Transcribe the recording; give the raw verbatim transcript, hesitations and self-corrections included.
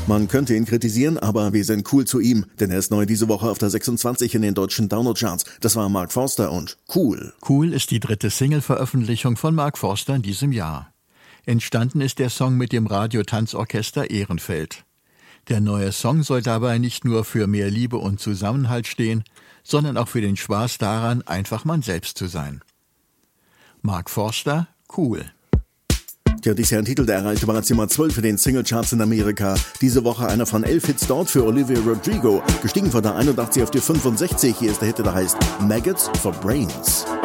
Man könnte ihn kritisieren, aber wir sind cool zu ihm, denn er ist neu diese Woche auf der sechsundzwanzig in den deutschen Download-Charts. Das war Mark Forster und Cool. Cool ist die dritte Single-Veröffentlichung von Mark Forster in diesem Jahr. Entstanden ist der Song mit dem Radiotanzorchester Ehrenfeld. Der neue Song soll dabei nicht nur für mehr Liebe und Zusammenhalt stehen, sondern auch für den Spaß daran, einfach man selbst zu sein. Mark Forster, Cool. Ja, dies Jahr ein Titel, der erreichte bereits Nummer zwölf in den Singlecharts in Amerika. Diese Woche einer von elf Hits dort für Olivia Rodrigo. Gestiegen von der einundachtzig auf die fünfundsechzig. Hier ist der Hit, der heißt Maggots for Brains.